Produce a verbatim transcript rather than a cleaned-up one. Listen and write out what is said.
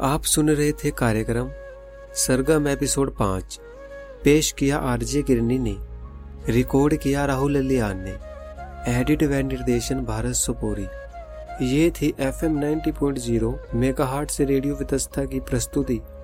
आप सुन रहे थे कार्यक्रम सरगम एपिसोड पाँच। पेश किया आरजे गिरनी ने, रिकॉर्ड किया राहुल ललियान ने, एडिट व निर्देशन भारत सुपोरी। ये थी F M ninety point zero megahertz से रेडियो वितस्ता की प्रस्तुति